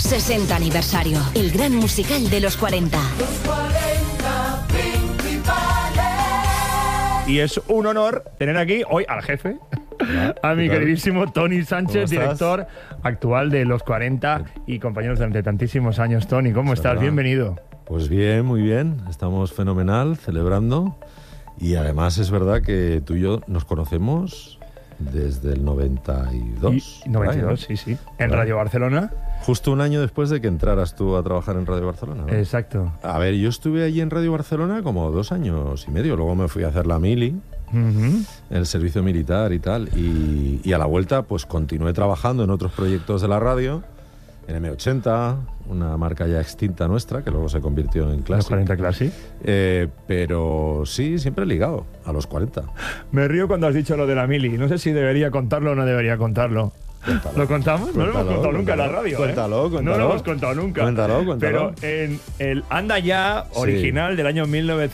60 aniversario. El gran musical de los 40. Los 40 principales. Y es un honor tener aquí hoy al jefe, a mi queridísimo Toni Sánchez, director actual de Los 40 y compañeros durante tantísimos años. Toni, ¿cómo estás? Bienvenido. Pues bien, muy bien. Estamos fenomenal, celebrando. Y además es verdad que tú y yo nos conocemos desde el 92. 92, sí. En Radio Barcelona. Justo un año después de que entraras tú a trabajar en Radio Barcelona, ¿no? Exacto. A ver, yo estuve allí en Radio Barcelona como 2 años y medio. Luego me fui a hacer la mili, el servicio militar y tal. Y a la vuelta, pues continué trabajando en otros proyectos de la radio. En M80, una marca ya extinta nuestra, que luego se convirtió en Classic. Los 40 Classic. Pero sí, siempre ligado a los 40. Me río cuando has dicho lo de la mili. No sé si debería contarlo o no debería contarlo. Cuéntalo. ¿Lo contamos? No lo hemos contado nunca en la radio. Cuéntalo. No lo hemos contado nunca. Cuéntalo. Pero en el Anda Ya original del año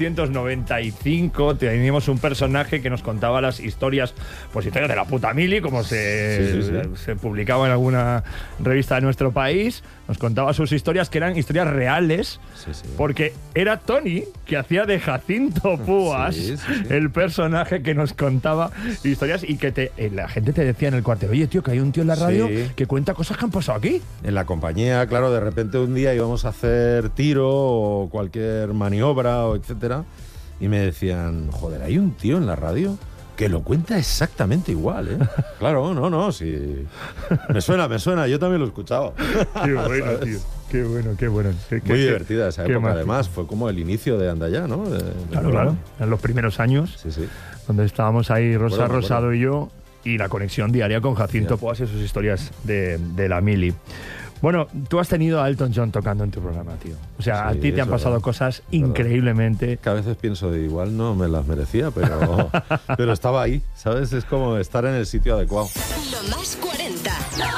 1995 teníamos un personaje que nos contaba las historias, pues historias de la puta mili, como se publicaba en alguna revista de nuestro país. Nos contaba sus historias, que eran historias reales, porque era Toni que hacía de Jacinto Púas, el personaje que nos contaba historias y que la gente te decía en el cuartel, oye, tío, que hay un tío en la radio que cuenta cosas que han pasado aquí. En la compañía, claro, de repente un día íbamos a hacer tiro o cualquier maniobra o etcétera, y me decían, joder, hay un tío en la radio que lo cuenta exactamente igual, ¿eh? Claro, no, sí. Me suena, yo también lo he escuchado. Qué bueno, tío. Qué bueno. Muy divertida esa época, además. Fue como el inicio de Anda Ya, ¿no? Claro. En los primeros años, donde estábamos ahí Rosa Rosado y yo, y la conexión diaria con Jacinto Púas y sus historias de la mili. Bueno, tú has tenido a Elton John tocando en tu programa, tío. O sea, a ti te han pasado cosas increíblemente. Que a veces pienso de igual no me las merecía, pero estaba ahí, ¿sabes? Es como estar en el sitio adecuado. Lo más 40.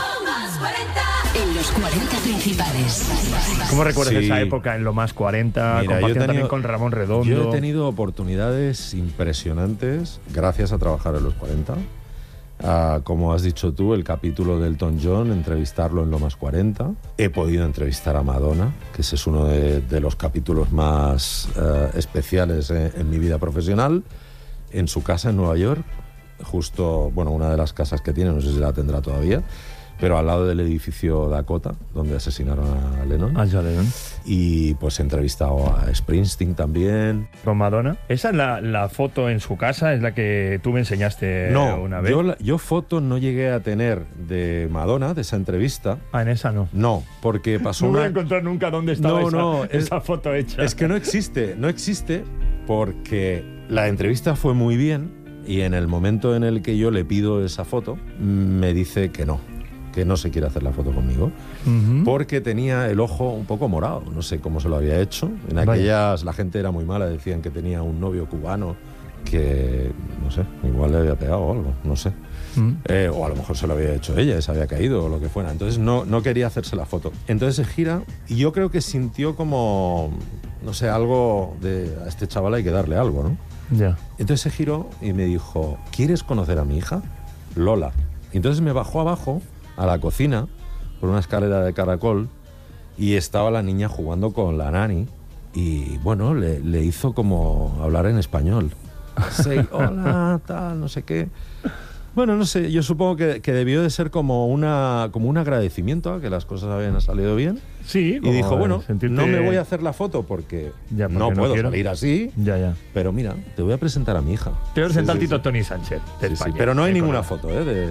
En los 40 principales. ¿Cómo recuerdas esa época en Lo Más 40? Mira, compartiendo también con Ramón Redondo. Yo he tenido oportunidades impresionantes gracias a trabajar en Los 40. Como has dicho tú, el capítulo de Elton John, entrevistarlo en Lo Más 40. He podido entrevistar a Madonna, que ese es uno de los capítulos más especiales en mi vida profesional, en su casa en Nueva York, justo, una de las casas que tiene, no sé si la tendrá todavía, pero al lado del edificio Dakota, donde asesinaron a Lennon. A John Lennon. Y pues he entrevistado a Springsteen también. ¿Con Madonna? ¿Esa es la foto en su casa? ¿Es la que tú me enseñaste una vez? Yo foto no llegué a tener de Madonna, de esa entrevista. Ah, en esa no. No, porque pasó no voy a encontrar nunca dónde estaba esa foto hecha. Es que no existe porque la entrevista fue muy bien y en el momento en el que yo le pido esa foto, me dice que no se quiere hacer la foto conmigo, porque tenía el ojo un poco morado, no sé cómo se lo había hecho. En aquellas la gente era muy mala, decían que tenía un novio cubano que, no sé, igual le había pegado o algo, no sé. O a lo mejor se lo había hecho ella, se había caído o lo que fuera. Entonces no quería hacerse la foto. Entonces se gira y yo creo que sintió como, no sé, algo de a este chaval hay que darle algo, ¿no? Ya. Entonces se giró y me dijo, ¿quieres conocer a mi hija? Lola. Y entonces me bajó abajo a la cocina por una escalera de caracol y estaba la niña jugando con la nani y le hizo como hablar en español. Say, hola, tal, no sé qué. No sé, yo supongo que debió de ser como un agradecimiento a que las cosas habían salido bien. Sí. Y dijo, no me voy a hacer la foto porque no puedo salir así. Ya. Pero mira, te voy a presentar a mi hija. Te voy a presentar al Tito Toni Sánchez de España. Pero no hay ninguna foto, No hay.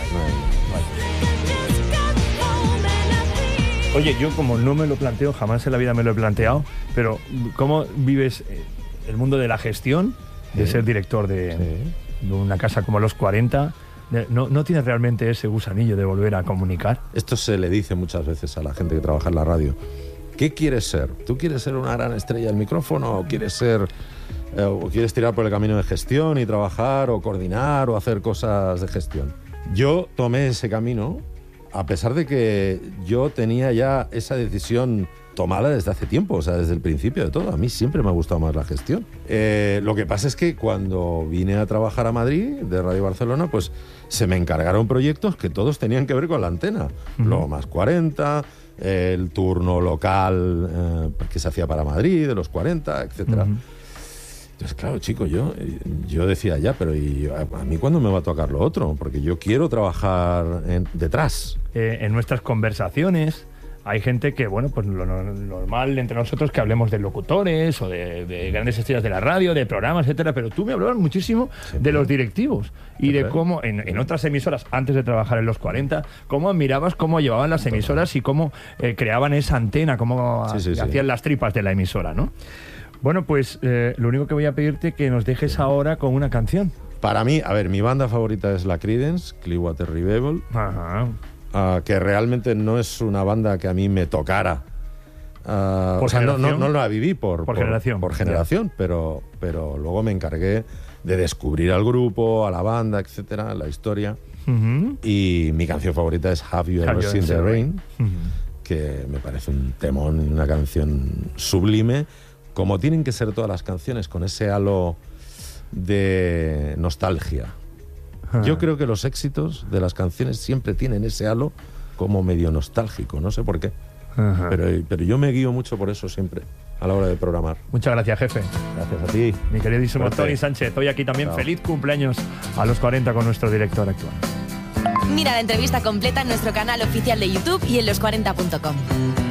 Oye, yo como no me lo planteo, jamás en la vida me lo he planteado, pero ¿cómo vives el mundo de la gestión, de ser director de una casa como Los 40? ¿No tienes realmente ese gusanillo de volver a comunicar? Esto se le dice muchas veces a la gente que trabaja en la radio. ¿Qué quieres ser? ¿Tú quieres ser una gran estrella del micrófono o quieres tirar por el camino de gestión y trabajar o coordinar o hacer cosas de gestión? Yo tomé ese camino a pesar de que yo tenía ya esa decisión tomada desde hace tiempo, o sea, desde el principio de todo. A mí siempre me ha gustado más la gestión. Lo que pasa es que cuando vine a trabajar a Madrid, de Radio Barcelona, pues se me encargaron proyectos que todos tenían que ver con la antena. Lo más 40, el turno local que se hacía para Madrid, de los 40, etcétera. Entonces, claro, chico, yo decía ya, pero ¿y a mí cuándo me va a tocar lo otro? Porque yo quiero trabajar detrás. En nuestras conversaciones hay gente que, bueno, pues lo normal entre nosotros que hablemos de locutores o de grandes estrellas de la radio, de programas, etcétera, pero tú me hablabas muchísimo de los directivos y de cómo en otras emisoras, antes de trabajar en los 40, cómo admirabas cómo llevaban las emisoras y cómo creaban esa antena, cómo hacían las tripas de la emisora, ¿no? Bueno, pues lo único que voy a pedirte que nos dejes ahora con una canción. Para mí, a ver, mi banda favorita es la Creedence, Clearwater Revival. Ajá. Que realmente no es una banda que a mí me tocara. ¿Por o sea, generación? no la viví por generación, pero luego me encargué de descubrir al grupo, a la banda, etcétera, la historia. Y mi canción favorita es Have You Ever Seen the Rain, que me parece un temón, una canción sublime, como tienen que ser todas las canciones, con ese halo de nostalgia. Yo creo que los éxitos de las canciones siempre tienen ese halo como medio nostálgico, no sé por qué. Pero yo me guío mucho por eso siempre, a la hora de programar. Muchas gracias, jefe. Gracias a ti. Mi queridísimo Tony Sánchez, hoy aquí también. Chao. Feliz cumpleaños a los 40 con nuestro director actual. Mira la entrevista completa en nuestro canal oficial de YouTube y en los40.com.